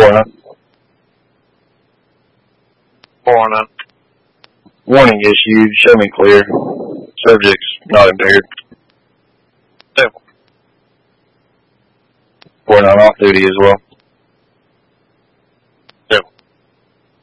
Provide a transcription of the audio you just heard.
4-9. 4-9. Warning issued. Show me clear. Subjects not impaired. 2. 4-9 off duty as well.